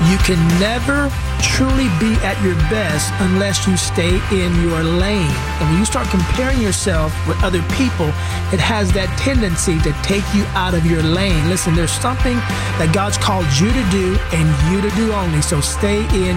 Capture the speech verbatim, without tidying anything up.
You can never truly be at your best unless you stay in your lane. And when you start comparing yourself with other people, it has that tendency to take you out of your lane. Listen, there's something that God's called you to do and you to do only. So stay in